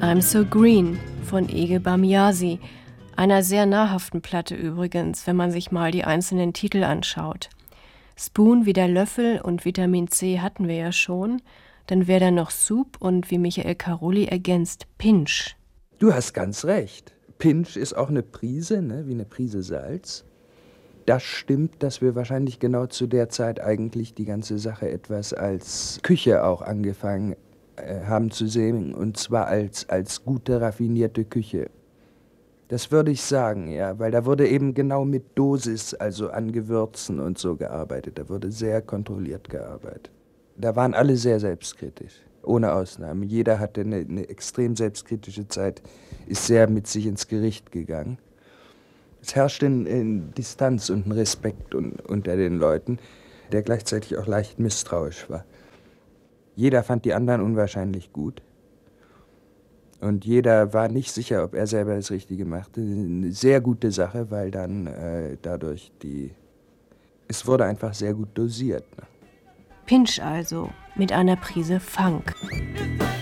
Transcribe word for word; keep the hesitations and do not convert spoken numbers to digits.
I'm So Green von Ege Bamiasi, einer sehr nahrhaften Platte übrigens, wenn man sich mal die einzelnen Titel anschaut. Spoon wie der Löffel und Vitamin C hatten wir ja schon, dann wäre da noch Soup und wie Michael Caroli ergänzt, Pinch. Du hast ganz recht. Pinch ist auch eine Prise, ne, wie eine Prise Salz. Das stimmt, dass wir wahrscheinlich genau zu der Zeit eigentlich die ganze Sache etwas als Küche auch angefangen äh, haben zu sehen, und zwar als, als gute, raffinierte Küche. Das würde ich sagen, ja, weil da wurde eben genau mit Dosis, also an Gewürzen und so gearbeitet. Da wurde sehr kontrolliert gearbeitet. Da waren alle sehr selbstkritisch, ohne Ausnahme. Jeder hatte eine, eine extrem selbstkritische Zeit, ist sehr mit sich ins Gericht gegangen. Es herrschte eine Distanz und ein Respekt un, unter den Leuten, der gleichzeitig auch leicht misstrauisch war. Jeder fand die anderen unwahrscheinlich gut. Und jeder war nicht sicher, ob er selber das Richtige machte. Eine sehr gute Sache, weil dann äh, dadurch die... Es wurde einfach sehr gut dosiert. Ne? Pinch also, mit einer Prise Funk.